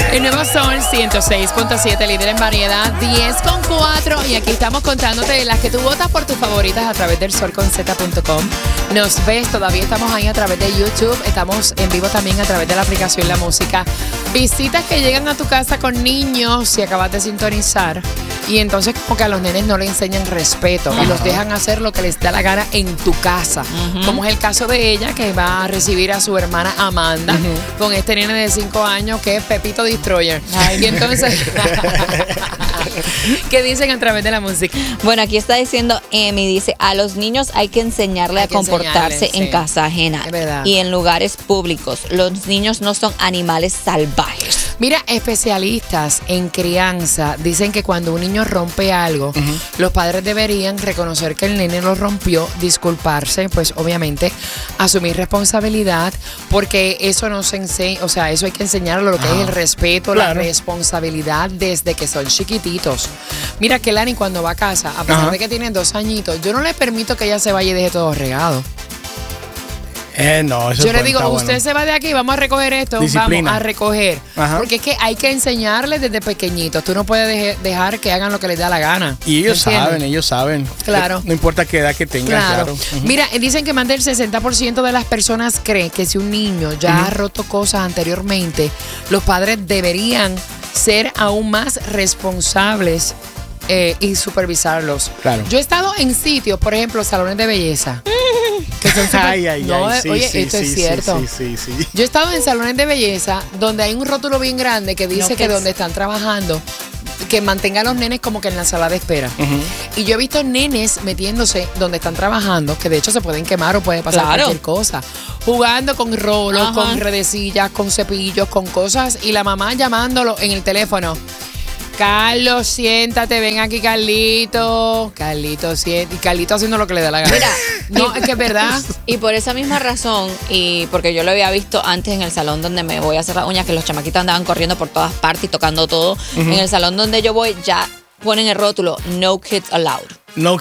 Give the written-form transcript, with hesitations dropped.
El nuevo Sol 106.7, líder en variedad, 10.4. Y aquí estamos contándote de las que tú votas por tus favoritas a través del solconz.com. Nos ves, todavía estamos ahí a través de YouTube. Estamos en vivo también a través de la aplicación La Música. Visitas que llegan a tu casa con niños, si acabas de sintonizar. Y entonces como que a los nenes no le enseñan respeto y los dejan hacer lo que les da la gana en tu casa. Como es el caso de ella, que va a recibir a su hermana Amanda con este nene de 5 años que es Pepito Destroyer. Y entonces, ¿qué dicen a través de la música? Bueno, aquí está diciendo Emi, dice, a los niños hay que enseñarle a comportarse en casa ajena y en lugares públicos. Los niños no son animales salvajes. Mira, especialistas en crianza dicen que cuando un niño rompe algo, los padres deberían reconocer que el nene lo rompió, disculparse, pues obviamente asumir responsabilidad, porque eso no se enseña, o sea, eso hay que enseñarlo, lo que es el respeto, la responsabilidad desde que son chiquititos. Mira que Lani cuando va a casa, a pesar de que tiene 2 añitos, yo no le permito que ella se vaya y deje todo regado. No, eso yo le digo, usted se va de aquí, vamos a recoger esto, disciplina. Vamos a recoger. Porque es que hay que enseñarles desde pequeñitos. Tú no puedes dejar que hagan lo que les da la gana. Y ellos saben. Claro. No importa qué edad que tengan, claro. Mira, dicen que más del 60% de las personas cree que si un niño ya ha roto cosas anteriormente, los padres deberían ser aún más responsables y supervisarlos. Claro. Yo he estado en sitios, por ejemplo, salones de belleza. Que son esto es cierto. Sí. Yo he estado en salones de belleza donde hay un rótulo bien grande que dice que donde están trabajando, que mantenga a los nenes como que en la sala de espera. Y yo he visto nenes metiéndose donde están trabajando, que de hecho se pueden quemar o puede pasar cualquier cosa, jugando con rolos, con redecillas, con cepillos, con cosas, y la mamá llamándolo en el teléfono. Carlos, siéntate, ven aquí, Carlito. Carlito, siéntate. Y Carlito haciendo lo que le da la gana. Mira, no, es que es verdad. Y por esa misma razón, y porque yo lo había visto antes en el salón donde me voy a hacer las uñas, que los chamaquitos andaban corriendo por todas partes y tocando todo. En el salón donde yo voy ya ponen el rótulo, no kids allowed. No